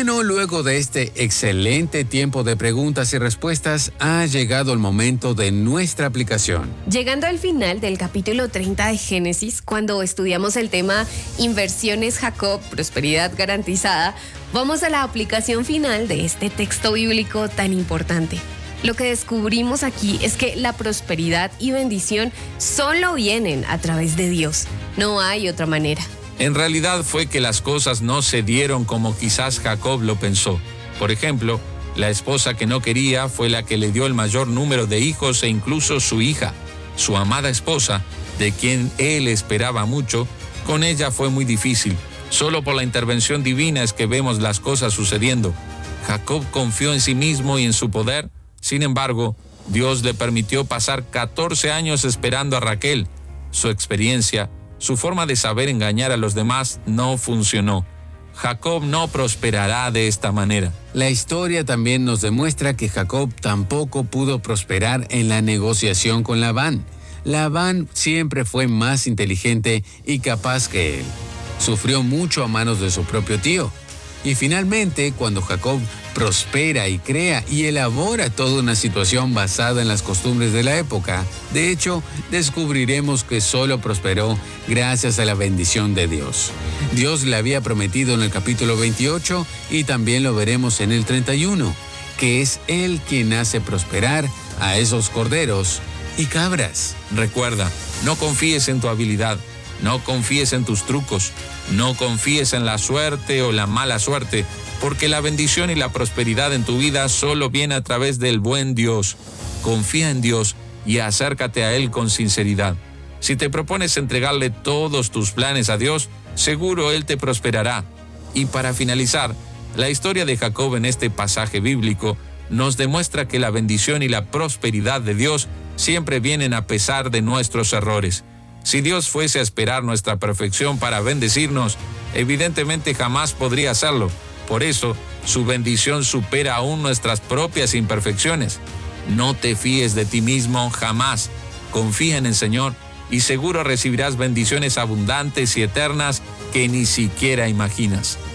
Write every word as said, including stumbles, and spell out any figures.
bueno, luego de este excelente tiempo de preguntas y respuestas, ha llegado el momento de nuestra aplicación. Llegando al final del capítulo treinta de Génesis, cuando estudiamos el tema Inversiones Jacob, prosperidad garantizada, vamos a la aplicación final de este texto bíblico tan importante. Lo que descubrimos aquí es que la prosperidad y bendición solo vienen a través de Dios. No hay otra manera. En realidad fue que las cosas no se dieron como quizás Jacob lo pensó. Por ejemplo, la esposa que no quería fue la que le dio el mayor número de hijos e incluso su hija. Su amada esposa, de quien él esperaba mucho, con ella fue muy difícil. Solo por la intervención divina es que vemos las cosas sucediendo. Jacob confió en sí mismo y en su poder. Sin embargo, Dios le permitió pasar catorce años esperando a Raquel. Su experiencia, su forma de saber engañar a los demás no funcionó. Jacob no prosperará de esta manera. La historia también nos demuestra que Jacob tampoco pudo prosperar en la negociación con Labán. Labán siempre fue más inteligente y capaz que él. Sufrió mucho a manos de su propio tío. Y finalmente, cuando Jacob prospera y crea y elabora toda una situación basada en las costumbres de la época, de hecho, descubriremos que solo prosperó gracias a la bendición de Dios. Dios le había prometido en el capítulo veintiocho y también lo veremos en el treinta y uno, que es Él quien hace prosperar a esos corderos y cabras. Recuerda, no confíes en tu habilidad, no confíes en tus trucos, no confíes en la suerte o la mala suerte, porque la bendición y la prosperidad en tu vida solo viene a través del buen Dios. Confía en Dios y acércate a Él con sinceridad. Si te propones entregarle todos tus planes a Dios, seguro Él te prosperará. Y para finalizar, la historia de Jacob en este pasaje bíblico nos demuestra que la bendición y la prosperidad de Dios siempre vienen a pesar de nuestros errores. Si Dios fuese a esperar nuestra perfección para bendecirnos, evidentemente jamás podría hacerlo. Por eso, su bendición supera aún nuestras propias imperfecciones. No te fíes de ti mismo jamás. Confía en el Señor y seguro recibirás bendiciones abundantes y eternas que ni siquiera imaginas.